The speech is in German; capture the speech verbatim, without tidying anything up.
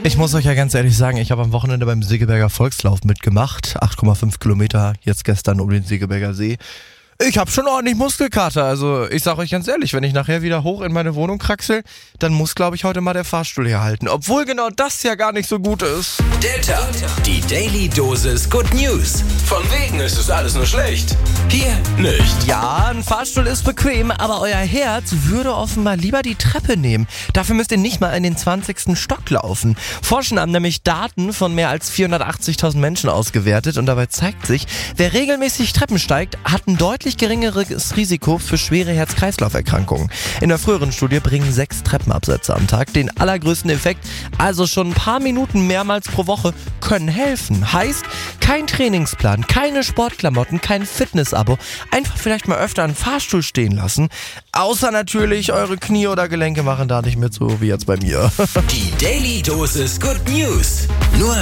Ich muss euch ja ganz ehrlich sagen, ich habe am Wochenende beim Segeberger Volkslauf mitgemacht. acht Komma fünf Kilometer, jetzt gestern um den Segeberger See. Ich habe schon ordentlich Muskelkater, also ich sage euch ganz ehrlich, wenn ich nachher wieder hoch in meine Wohnung kraxel, dann muss, glaube ich, heute mal der Fahrstuhl herhalten. Obwohl genau das ja gar nicht so gut ist. Der Tag, die Daily Dosis Good News. Von wegen ist es alles nur schlecht. Hier nicht. Ja, ein Fahrstuhl ist bequem, aber euer Herz würde offenbar lieber die Treppe nehmen. Dafür müsst ihr nicht mal in den zwanzigsten Stock laufen. Forschende haben nämlich Daten von mehr als vierhundertachtzigtausend Menschen ausgewertet und dabei zeigt sich, wer regelmäßig Treppen steigt, hat ein deutlich geringeres Risiko für schwere Herz-Kreislauf-Erkrankungen. In der früheren Studie bringen sechs Treppenabsätze am Tag den allergrößten Effekt, also schon ein paar Minuten mehrmals pro Woche können helfen. Heißt, kein Trainingsplan, keine Sportklamotten, kein Fitnessabo, einfach vielleicht mal öfter einen Fahrstuhl stehen lassen. Außer natürlich, eure Knie oder Gelenke machen da nicht mehr so wie jetzt bei mir. Die Daily Dosis Good News. Nur